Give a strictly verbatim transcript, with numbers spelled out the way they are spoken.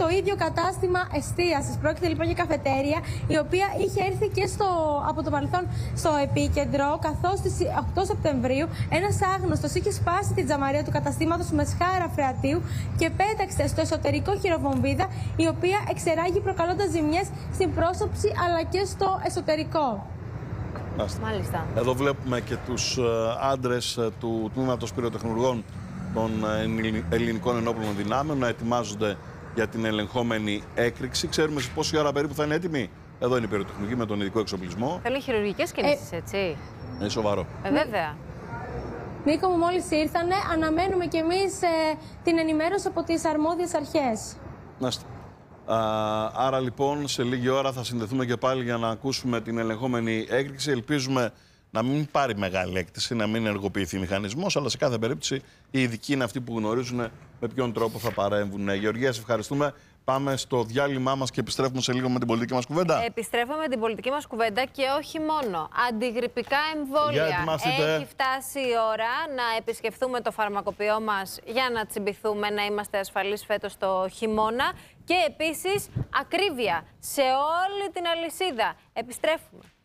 το ίδιο κατάστημα εστίασης. Πρόκειται λοιπόν για καφετέρια, η οποία είχε έρθει και στο, από το παρελθόν στο επίκεντρο, καθώς στις οκτώ Σεπτεμβρίου ένας άγνωστος είχε σπάσει την τζαμαρία του καταστήματος με σχάρα φρεατίου και πέταξε στο εσωτερικό χειροβομβίδα, η οποία εξεράγει προκαλώντας ζημιές στην πρόσωψη αλλά και στο εσωτερικό. Μάλιστα. Εδώ βλέπουμε και τους άντρες του τμήματος πυροτεχνουργών των ελληνικών ενόπλων δυνάμεων να ετοιμάζονται για την ελεγχόμενη έκρηξη. Ξέρουμε σε πόση ώρα περίπου θα είναι έτοιμοι. Εδώ είναι η πυροτεχνική με τον ειδικό εξοπλισμό. Θέλει χειρουργικές κινήσεις, ε... έτσι. Είναι σοβαρό. Ε, βέβαια. Νίκο μου, μόλις ήρθανε, αναμένουμε κι εμείς ε, την ενημέρωση από τις αρμόδιες αρχές. Νάστε. Άρα λοιπόν σε λίγη ώρα θα συνδεθούμε και πάλι για να ακούσουμε την ελεγχόμενη έκρηξη. Ελπίζουμε να μην πάρει μεγάλη έκτηση, να μην ενεργοποιηθεί μηχανισμός, αλλά σε κάθε περίπτωση οι ειδικοί είναι αυτοί που γνωρίζουν με ποιον τρόπο θα παρέμβουν. Γεωργία, σε ευχαριστούμε. Πάμε στο διάλειμμά μας και επιστρέφουμε σε λίγο με την πολιτική μας κουβέντα. Επιστρέφουμε με την πολιτική μας κουβέντα και όχι μόνο. Αντιγρυπικά εμβόλια. Έχει φτάσει η ώρα να επισκεφθούμε το φαρμακοποιό μας για να τσιμπηθούμε, να είμαστε ασφαλείς φέτος το χειμώνα. Και επίσης ακρίβεια σε όλη την αλυσίδα. Επιστρέφουμε.